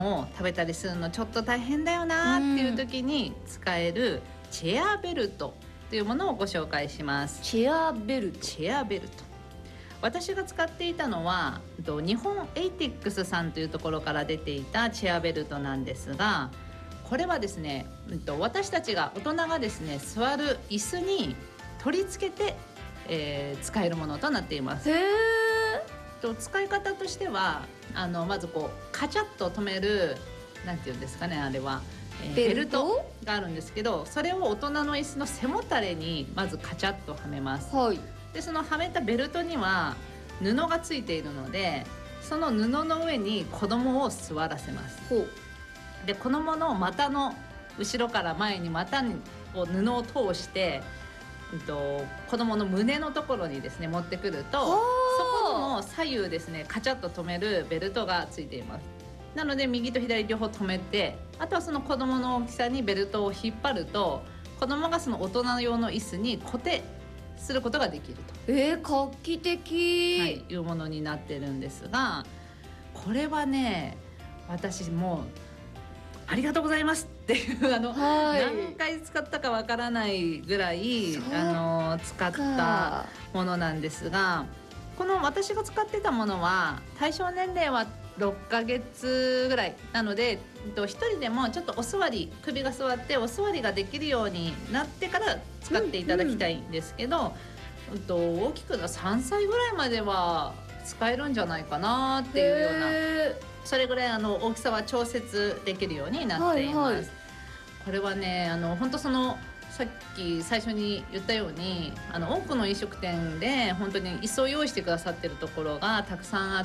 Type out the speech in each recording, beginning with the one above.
を食べたりするのちょっと大変だよなっていう時に使えるチェアベルトというものをご紹介します。 チェアベルト。 チェアベルト、私が使っていたのは日本エイティックスさんというところから出ていたチェアベルトなんですが、これはですね、私たちが大人がですね座る椅子に取り付けて、使えるものとなっています。 へー。使い方としてはまずこうカチャッと止める、なんていうんですかね、あれは、ベルトがあるんですけど、それを大人の椅子の背もたれにまずカチャッとはめます。 はい。 でそのはめたベルトには布がついているので、その布の上に子供を座らせます。 ほう。 で子供の股の後ろから前に股に布を通して、子供の胸のところにですね持ってくると、そこにも左右ですねカチャッと止めるベルトがついています。なので右と左両方止めて、あとはその子供の大きさにベルトを引っ張ると、子供がその大人用の椅子に固定することができると、 画期的、 はい、いうものになってるんですが、これはね、私もうありがとうございますっていう何回使ったかわからないぐらい使ったものなんですが、この私が使ってたものは対象年齢は6ヶ月ぐらいなので、一人でもちょっとお座り、首が座ってお座りができるようになってから使っていただきたいんですけど、大きくの3歳ぐらいまでは使えるんじゃないかなっていうような、それぐらい大きさは調節できるようになっています。はいはい、これはね本当さっき最初に言ったように多くの飲食店で本当に椅子を用意してくださってるところがたくさんあって、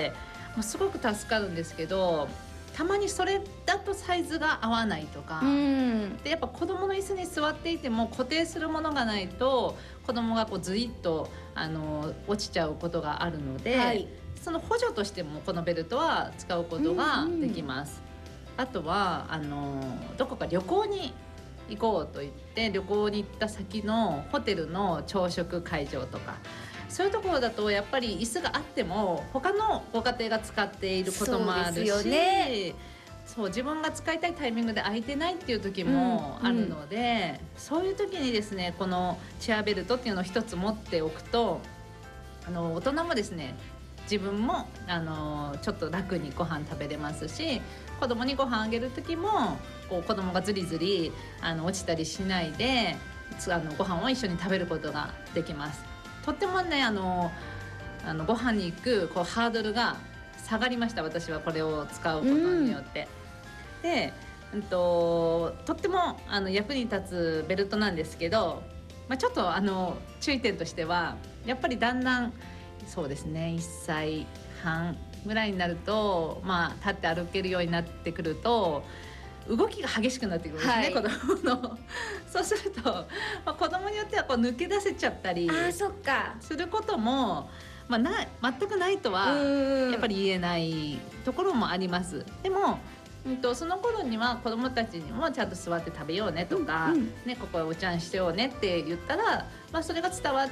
すごく助かるんですけど、たまにそれだとサイズが合わないとか、でやっぱ子供の椅子に座っていても固定するものがないと子供がこうズイッと落ちちゃうことがあるので、はい、その補助としてもこのベルトは使うことができます。あとはどこか旅行に行こうと言って旅行に行った先のホテルの朝食会場とか、そういうところだとやっぱり椅子があっても他のご家庭が使っていることもあるし、そうですよね、そう自分が使いたいタイミングで空いてないっていう時もあるので、そういう時にですねこのチェアベルトっていうのを一つ持っておくと大人もですね自分もちょっと楽にご飯食べれますし、子供にご飯あげる時もこう子供がズリズリ落ちたりしないでご飯を一緒に食べることができます。とってもねご飯に行くこうハードルが下がりました。私はこれを使うことによって、で、とっても役に立つベルトなんですけど、ちょっと注意点としてはやっぱりだんだんそうですね1歳半ぐらいになると、立って歩けるようになってくると動きが激しくなってくるんですね、はい、子供のそうすると、子供によってはこう抜け出せちゃったりすることも、全くないとはやっぱり言えないところもあります。でもその頃には子どもたちにもちゃんと座って食べようねとか、ここはお茶んしてようねって言ったら、それが伝わって、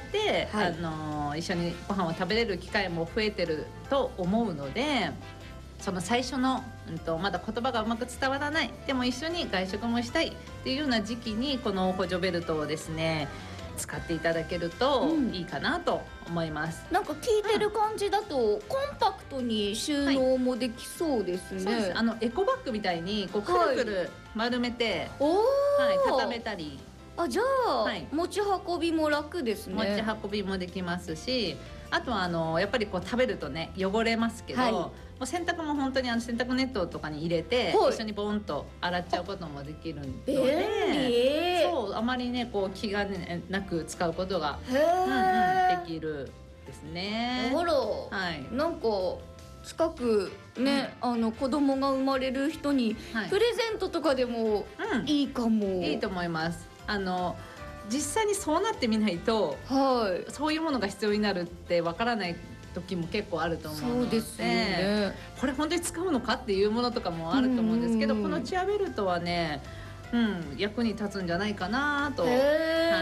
はい、一緒にご飯を食べれる機会も増えてると思うので、その最初の、まだ言葉がうまく伝わらない、でも一緒に外食もしたいっていうような時期にこの補助ベルトをですね使っていただけるといいかなと思います。 なんか聞いてる感じだと、コンパクトに収納もできそうですね。 そうです。エコバッグみたいにこうくるくる丸めて、畳めたり、 じゃあ、持ち運びも楽ですね。 持ち運びもできますし、あとはやっぱりこう食べるとね汚れますけど、もう洗濯も本当に洗濯ネットとかに入れて、一緒にボンと洗っちゃうこともできるので、そうあまりねこう気が、なく使うことが、できるですね。 なんか近くね、子供が生まれる人にプレゼントとかでもいいかも、 いいと思います。実際にそうなってみないと、そういうものが必要になるってわからない時も結構あると思うので、そうですね、これ本当に使うのかっていうものとかもあると思うんですけど、このチェアベルトはね、役に立つんじゃないかなと、思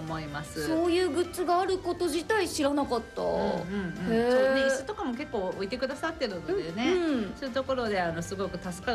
思います。 そういうグッズがあること自体知らなかった。 そうね、椅子とかも結構置いてくださってるのでね、そういうところですごく助かる